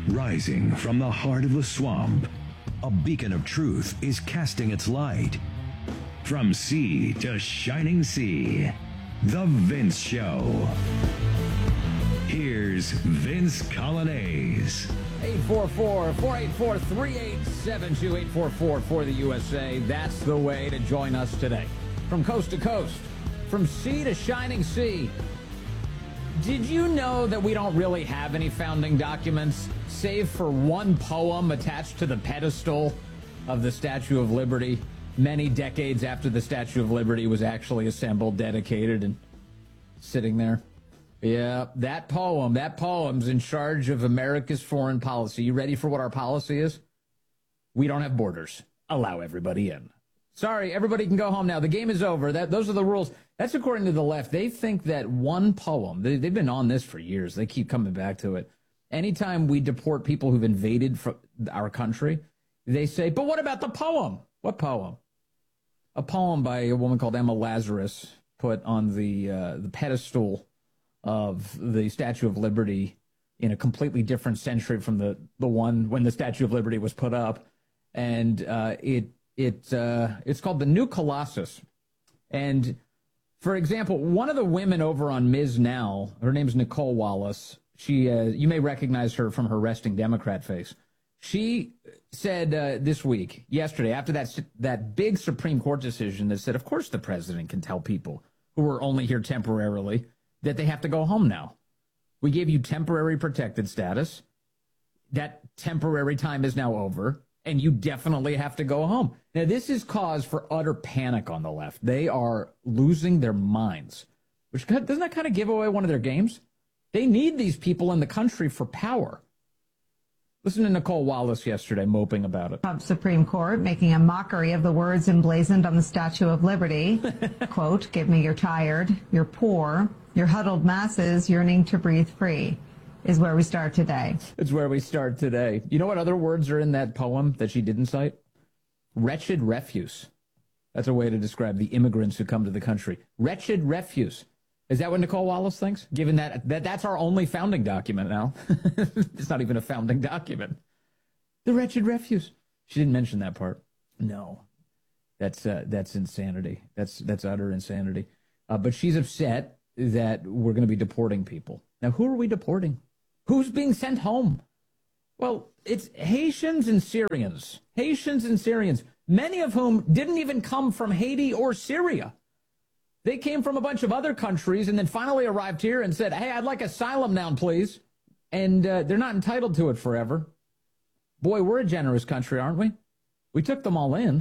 Rising from the heart of the swamp, a beacon of truth is casting its light. From sea to shining sea, The Vince Show. Here's Vince Coglianese. 844-484-3872, 844 for the USA. That's the way to join us today. From coast to coast, from sea to shining sea. Did you know that we don't really have any founding documents, save for one poem attached to the pedestal of the Statue of Liberty, many decades after the Statue of Liberty was actually assembled, dedicated, and sitting there? Yeah, that poem's in charge of America's foreign policy. You ready for what our policy is? We don't have borders. Allow everybody in. Sorry, everybody can go home now. The game is over. Those are the rules. That's according to the left. They think that one poem, they've been on this for years. They keep coming back to it. Anytime we deport people who've invaded our country, they say, but what about the poem? What poem? A poem by a woman called Emma Lazarus put on the pedestal of the Statue of Liberty in a completely different century from the one when the Statue of Liberty was put up. And it's called the New Colossus. And, for example, one of the women over on Ms. Now, her name's Nicole Wallace. She, you may recognize her from her resting Democrat face. She said yesterday, after that big Supreme Court decision that said, of course the president can tell people who are only here temporarily that they have to go home now. We gave you temporary protected status. That temporary time is now over, and you definitely have to go home. Now, this is cause for utter panic on the left. They are losing their minds, which doesn't that kind of give away one of their games? They need these people in the country for power. Listen to Nicole Wallace yesterday moping about it. Supreme Court making a mockery of the words emblazoned on the Statue of Liberty. Quote, give me your tired, your poor, your huddled masses yearning to breathe free, is where we start today. It's where we start today. You know what other words are in that poem that she didn't cite? Wretched refuse. That's a way to describe the immigrants who come to the country. Wretched refuse. Is that what Nicole Wallace thinks? Given that's our only founding document now. It's not even a founding document. The wretched refuse. She didn't mention that part. No. That's insanity. That's utter insanity. But she's upset that we're going to be deporting people. Now, who are we deporting? Who's being sent home? Well, it's Haitians and Syrians. Haitians and Syrians, many of whom didn't even come from Haiti or Syria. They came from a bunch of other countries and then finally arrived here and said, hey, I'd like asylum now, please. And they're not entitled to it forever. Boy, we're a generous country, aren't we? We took them all in.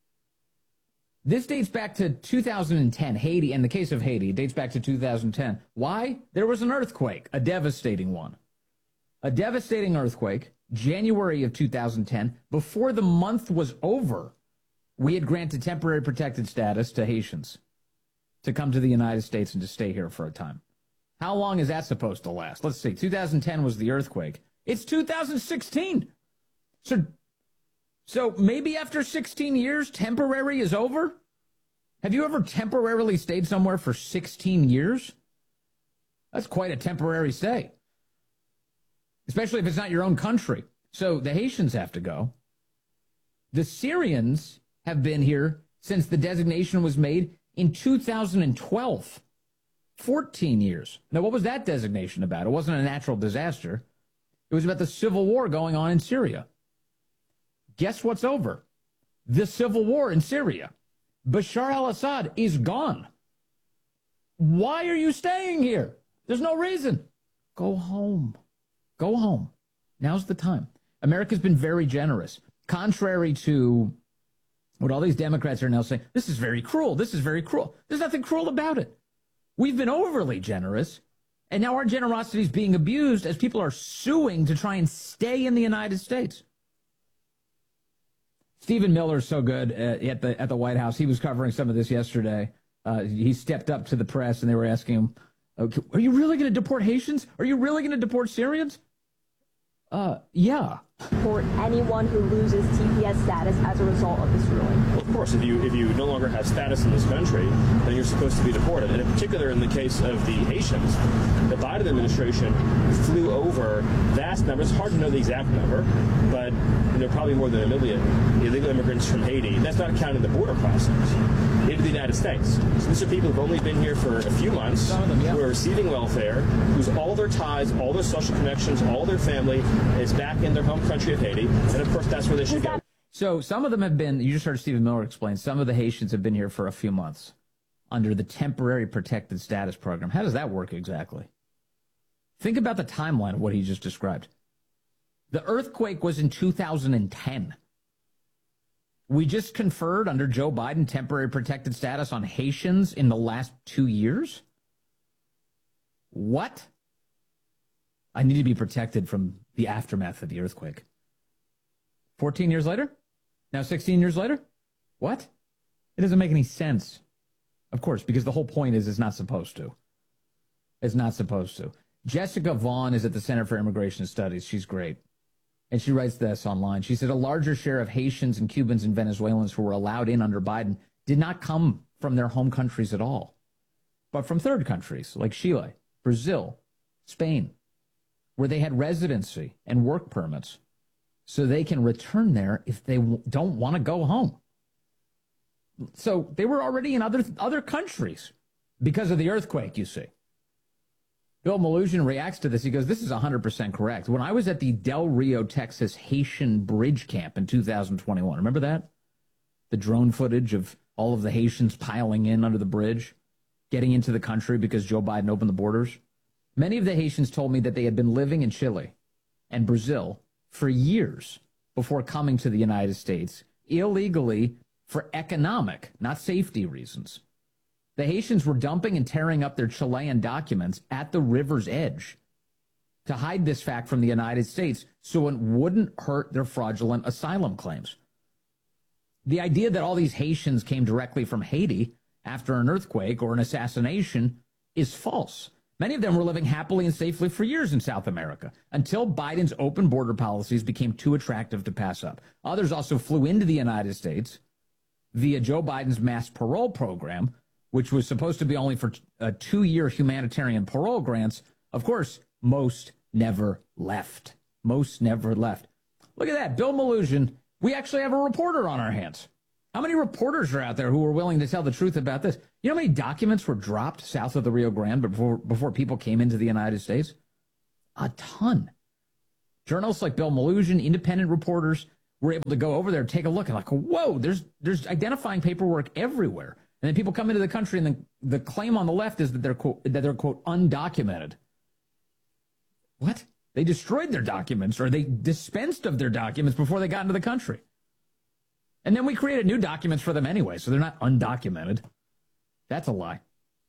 This dates back to 2010. Haiti, in the case of Haiti, it dates back to 2010. Why? There was an earthquake, a devastating one. A devastating earthquake, January of 2010. Before the month was over, we had granted temporary protected status to Haitians to come to the United States and to stay here for a time. How long is that supposed to last? Let's see. 2010 was the earthquake. It's 2016. So maybe after 16 years, temporary is over? Have you ever temporarily stayed somewhere for 16 years? That's quite a temporary stay, especially if it's not your own country. So the Haitians have to go. The Syrians have been here since the designation was made in 2012. 14 years. Now, what was that designation about? It wasn't a natural disaster. It was about the civil war going on in Syria. Guess what's over? The civil war in Syria. Bashar al-Assad is gone. Why are you staying here? There's no reason. Go home. Go home. Now's the time. America's been very generous. Contrary to what all these Democrats are now saying, this is very cruel. This is very cruel. There's nothing cruel about it. We've been overly generous, and now our generosity is being abused as people are suing to try and stay in the United States. Stephen Miller is so good at the White House. He was covering some of this yesterday. He stepped up to the press, and they were asking him, are you really going to deport Haitians? Are you really going to deport Syrians? Yeah. For anyone who loses TPS status as a result of this ruling? Well, of course, if you no longer have status in this country, then you're supposed to be deported. And in particular, in the case of the Haitians, the Biden administration flew over vast numbers. It's hard to know the exact number, but there are probably more than 1 million illegal immigrants from Haiti. That's not counting the border crossings into the United States. So these are people who've only been here for a few months, Some of them, yeah. who are receiving welfare, whose all their ties, all their social connections, all their family is back in their home country of Haiti. And of course, that's where they should go. So some of them have been, you just heard Stephen Miller explain, some of the Haitians have been here for a few months under the temporary protected status program. How does that work exactly? Think about the timeline of what he just described. The earthquake was in 2010. We just conferred under Joe Biden temporary protected status on Haitians in the last 2 years? What? I need to be protected from the aftermath of the earthquake. 14 years later? Now 16 years later? What? It doesn't make any sense. Of course, because the whole point is it's not supposed to. It's not supposed to. Jessica Vaughn is at the Center for Immigration Studies. She's great. And she writes this online. She said a larger share of Haitians and Cubans and Venezuelans who were allowed in under Biden did not come from their home countries at all, but from third countries like Chile, Brazil, Spain, where they had residency and work permits so they can return there if they don't want to go home. So they were already in other countries because of the earthquake, you see. Bill Malugin reacts to this. He goes, this is 100% correct. When I was at the Del Rio, Texas Haitian bridge camp in 2021, remember that? The drone footage of all of the Haitians piling in under the bridge, getting into the country because Joe Biden opened the borders. Many of the Haitians told me that they had been living in Chile and Brazil for years before coming to the United States illegally for economic, not safety reasons. The Haitians were dumping and tearing up their Chilean documents at the river's edge to hide this fact from the United States so it wouldn't hurt their fraudulent asylum claims. The idea that all these Haitians came directly from Haiti after an earthquake or an assassination is false. Many of them were living happily and safely for years in South America until Biden's open border policies became too attractive to pass up. Others also flew into the United States via Joe Biden's mass parole program, which was supposed to be only for 2-year humanitarian parole grants. Of course, most never left. Most never left. Look at that. Bill Malugin. We actually have a reporter on our hands. How many reporters are out there who are willing to tell the truth about this? You know how many documents were dropped south of the Rio Grande before people came into the United States? A ton. Journalists like Bill Malugin, independent reporters, were able to go over there, take a look, and like, whoa, there's identifying paperwork everywhere. And then people come into the country, and the claim on the left is that they're quote undocumented. What? They destroyed their documents, or they dispensed of their documents before they got into the country. And then we created new documents for them anyway, so they're not undocumented. That's a lie.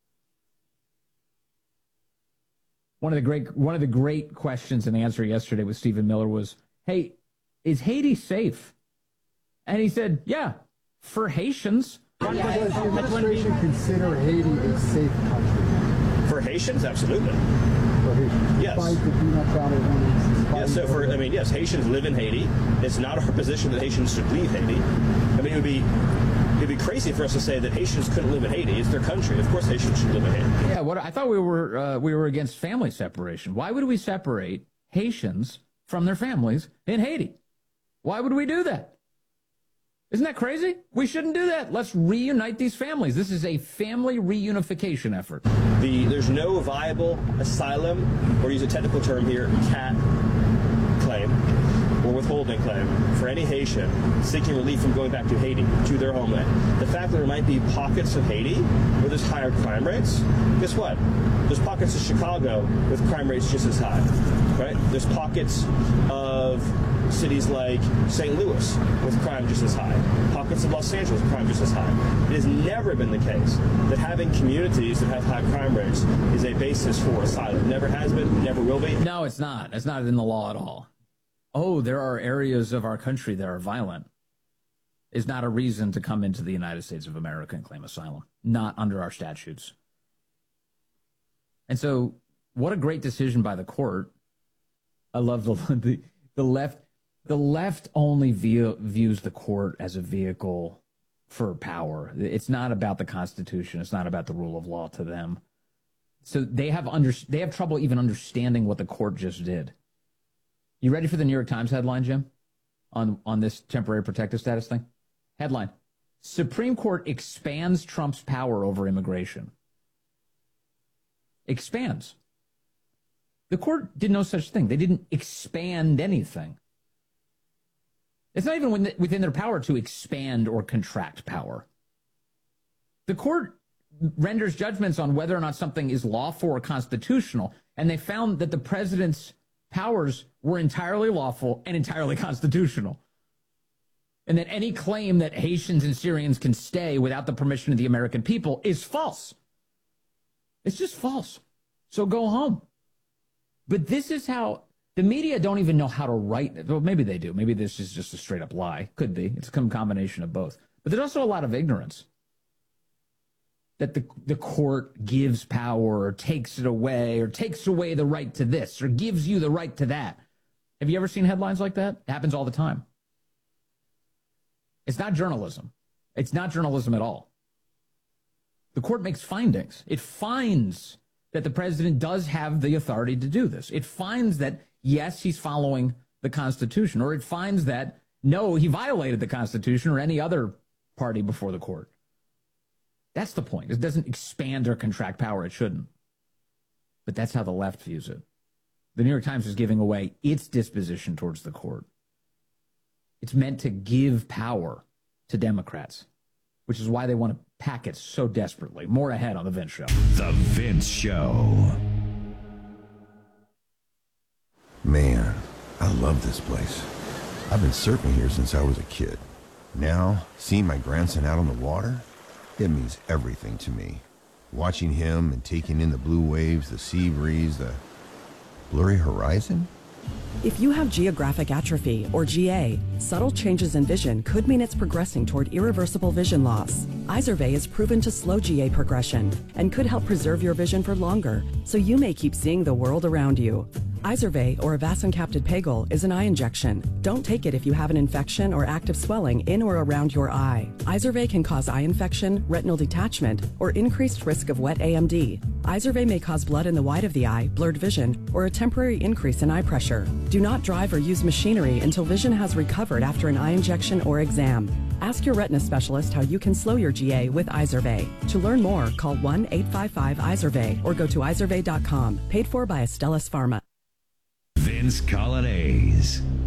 One of the great questions and answer yesterday with Stephen Miller was, hey, is Haiti safe? And he said, yeah, for Haitians. Does the administration consider Haiti a safe country? For Haitians, absolutely. For Haitians? Yes. Despite the do not travel warnings? Yeah, so yes, Haitians live in Haiti. It's not our position that Haitians should leave Haiti. I mean, it'd be crazy for us to say that Haitians couldn't live in Haiti. It's their country. Of course Haitians should live in Haiti. Yeah, I thought we were against family separation. Why would we separate Haitians from their families in Haiti? Why would we do that? Isn't that crazy? We shouldn't do that. Let's reunite these families. This is a family reunification effort. There's no viable asylum, or to use a technical term here, CAT claim or withholding claim for any Haitian seeking relief from going back to Haiti, to their homeland. The fact that there might be pockets of Haiti where there's higher crime rates, guess what? There's pockets of Chicago with crime rates just as high, right? There's pockets of cities like St. Louis with crime just as high. Pockets of Los Angeles with crime just as high. It has never been the case that having communities that have high crime rates is a basis for asylum. Never has been, never will be. No, it's not. It's not in the law at all. Oh, there are areas of our country that are violent is not a reason to come into the United States of America and claim asylum. Not under our statutes. And so, what a great decision by the court. I love the left. The left only views the court as a vehicle for power. It's not about the Constitution. It's not about the rule of law to them. So they have trouble even understanding what the court just did. You ready for the New York Times headline, Jim, on this temporary protective status thing? Headline: Supreme Court expands Trump's power over immigration. Expands. The court did no such thing. They didn't expand anything. It's not even within their power to expand or contract power. The court renders judgments on whether or not something is lawful or constitutional, and they found that the president's powers were entirely lawful and entirely constitutional, and that any claim that Haitians and Syrians can stay without the permission of the American people is false. It's just false. So go home. But this is how the media don't even know how to write it. Well, maybe they do. Maybe this is just a straight up lie. Could be. It's a combination of both. But there's also a lot of ignorance that the court gives power or takes it away or takes away the right to this or gives you the right to that. Have you ever seen headlines like that? It happens all the time. It's not journalism. It's not journalism at all. The court makes findings. It finds that the president does have the authority to do this. It finds that, yes, he's following the Constitution, or it finds that, no, he violated the Constitution or any other party before the court. That's the point. It doesn't expand or contract power. It shouldn't. But that's how the left views it. The New York Times is giving away its disposition towards the court. It's meant to give power to Democrats, which is why they want to pack it so desperately. More ahead on The Vince Show. The Vince Show. Man, I love this place. I've been surfing here since I was a kid. Now, seeing my grandson out on the water, it means everything to me. Watching him and taking in the blue waves, the sea breeze, the blurry horizon. If you have geographic atrophy, or GA, subtle changes in vision could mean it's progressing toward irreversible vision loss. Izervay is proven to slow GA progression and could help preserve your vision for longer, so you may keep seeing the world around you. Izervay, or avacincaptad pegol, is an eye injection. Don't take it if you have an infection or active swelling in or around your eye. Izervay can cause eye infection, retinal detachment, or increased risk of wet AMD. Izervay may cause blood in the white of the eye, blurred vision, or a temporary increase in eye pressure. Do not drive or use machinery until vision has recovered after an eye injection or exam. Ask your retina specialist how you can slow your GA with Izervay. To learn more, call 1-855-IZERVAY or go to izervay.com. Paid for by Astellas Pharma. Vince Coglianese.